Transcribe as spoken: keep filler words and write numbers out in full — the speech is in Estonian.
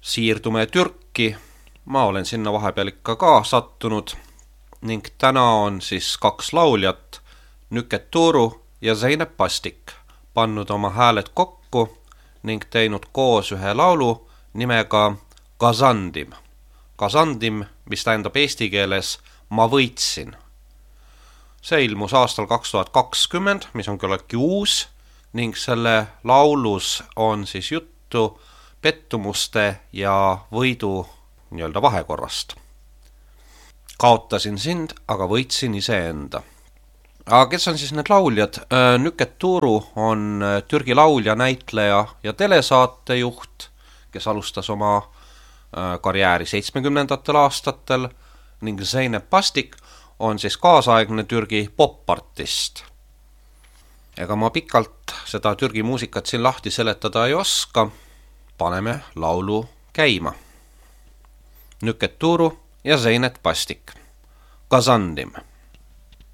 siirdume Türki, ma olen sinna vahepeal ikka ka sattunud ning täna on siis kaks lauljat, Nüket Turu ja Zeynep Bastik, pannud oma hääled kokku ning teinud koos ühe laulu nimega Kazandim. Kazandim, mis tähendab eesti keeles ma võitsin. See ilmus aastal kaks tuhat kakskümmend, mis on küllaltki uus, ning selle laulus on siis juttu pettumuste ja võidu nii-öelda vahekorrast. Kaotasin sind, aga võitsin iseenda. Aga kes on siis need lauljad? Nüket Turu on Türgi laulja, näitleja ja telesaatejuht, kes alustas oma karjääri seitsmekümnendatel aastatel, ning Zeynep Bastik on siis kaasaegne Türgi popartist. Ega ma pikalt seda Türgi muusikat siin lahti seletada ei oska, paneme laulu käima. Nüket Turu ja Zeynep Bastik. Kazandim.